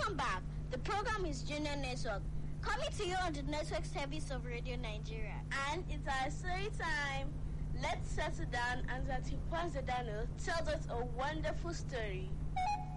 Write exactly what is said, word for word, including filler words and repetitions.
Welcome back. The program is Junior Network, coming to you on the network service of Radio Nigeria. And it's our story time. Let's settle down and Zati Dano tells us a wonderful story.